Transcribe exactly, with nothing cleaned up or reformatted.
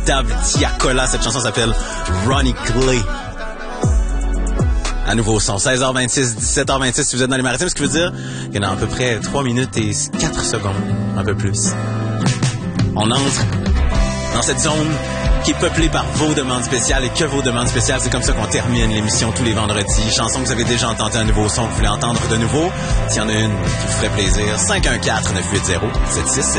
véritable Tiakola. Cette chanson s'appelle Ronnie Clay. À nouveau son, seize heures vingt-six, dix-sept heures vingt-six si vous êtes dans les maritimes, ce qui veut dire qu'il y en a à peu près trois minutes et quatre secondes, un peu plus. On entre dans cette zone qui est peuplée par vos demandes spéciales et que vos demandes spéciales. C'est comme ça qu'on termine l'émission tous les vendredis. Chanson que vous avez déjà entendu, un nouveau son que vous voulez entendre de nouveau. S'il y en a une qui vous ferait plaisir, cinq un quatre, neuf huit zéro, sept six